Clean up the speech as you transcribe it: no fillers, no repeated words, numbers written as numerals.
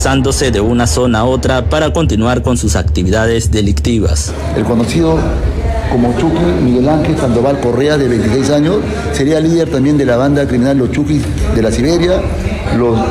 pasándose de una zona a otra para continuar con sus actividades delictivas. El conocido como Chucky Miguel Ángel Sandoval Correa, de 26 años, sería líder también de la banda criminal Los Chuquis de la Siberia.